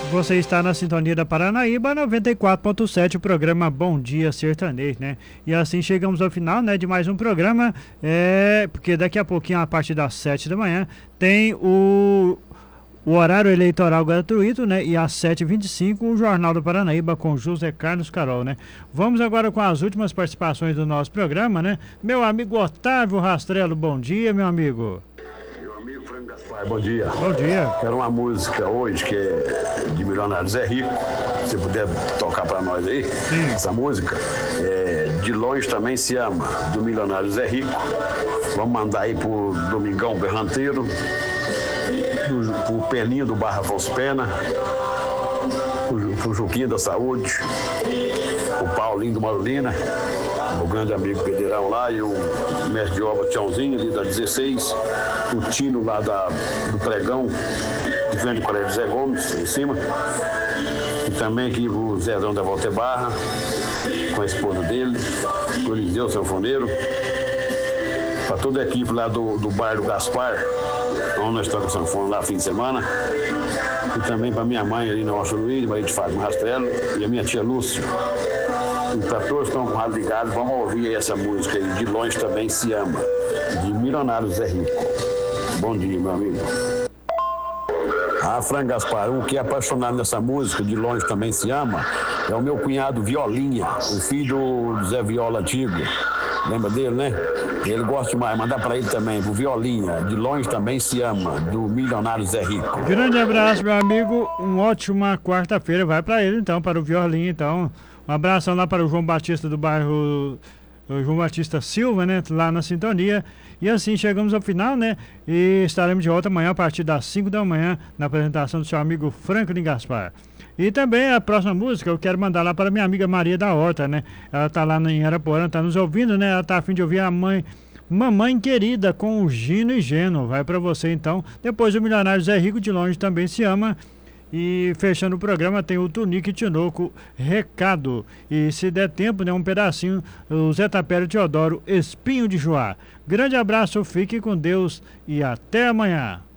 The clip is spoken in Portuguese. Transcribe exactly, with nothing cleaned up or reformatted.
Você está na sintonia da Paranaíba noventa e quatro ponto sete, o programa Bom Dia Sertanejo, né? E assim chegamos ao final, né, de mais um programa, é, porque daqui a pouquinho, a partir das sete da manhã, tem o, o horário eleitoral gratuito, né? E às sete e vinte e cinco, o Jornal do Paranaíba com José Carlos Carol, né? Vamos agora com as últimas participações do nosso programa, né? Meu amigo Otávio Rastrello, bom dia, meu amigo. Bom dia. Bom dia. Quero uma música hoje que é de Milionários é Rico. Se puder tocar pra nós aí, Sim. Essa música. É, de longe também se ama, do Milionários é Rico. Vamos mandar aí pro Domingão Berranteiro, pro, pro Peninho do Barra Afonso Pena, pro, pro Juquinho da Saúde, o Paulinho do Marolina, o grande amigo Pedreirão lá, e o mestre de obra Tchãozinho ali da dezesseis, o Tino lá da, do Pregão, que vem do Colégio Zé Gomes, em cima, e também aqui o Zezão da Volta Barra, com a esposa dele, o Eliseu Sanfoneiro, para toda a equipe lá do, do bar do Gaspar, onde nós tocamos sanfona lá fim de semana, e também para minha mãe ali na Rocha Luiz, Maria de Fátima Rastrello, e a minha tia Lúcia. E para todos que estão com o rádio ligado, vamos ouvir aí essa música aí, De Longe Também Se Ama, de Milionários é Rico. Bom dia, meu amigo. Ah, Fran Gaspar, um que é apaixonado nessa música, De Longe Também Se Ama, é o meu cunhado Violinha, o filho do Zé Viola antigo. Lembra dele, né? Ele gosta demais, mandar para ele também, pro Violinha, De Longe Também Se Ama, do Milionários é Rico. Grande abraço, meu amigo, uma ótima quarta-feira, vai para ele então, para o Violinha então. Um abração lá para o João Batista do bairro o João Batista Silva, né? Lá na sintonia. E assim chegamos ao final, né? E estaremos de volta amanhã a partir das cinco da manhã na apresentação do seu amigo Franklin Gaspar. E também a próxima música eu quero mandar lá para minha amiga Maria da Horta, né? Ela tá lá em Arapuã, tá nos ouvindo, né? Ela tá a fim de ouvir a mãe, Mamãe Querida, com o Gino e Geno. Vai para você então. Depois o Milionário Zé Rico, De Longe Também Se Ama. E fechando o programa tem o Tunique Tinoco, Recado. E se der tempo, né, um pedacinho, o Zé Tapério Teodoro, Espinho de Joá. Grande abraço, fique com Deus e até amanhã.